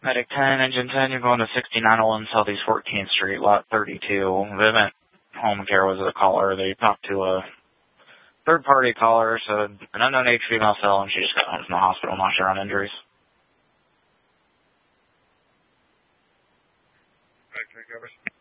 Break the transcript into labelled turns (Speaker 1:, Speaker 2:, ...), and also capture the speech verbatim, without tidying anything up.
Speaker 1: Medic ten, Engine ten, you're going to sixty-nine oh one Southeast fourteenth Street, Lot thirty-two. Vivint Home Care was the caller. They talked to a third-party caller, so an unknown age female cell, and she just got home from the hospital, not sure on injuries.
Speaker 2: Alright, take over.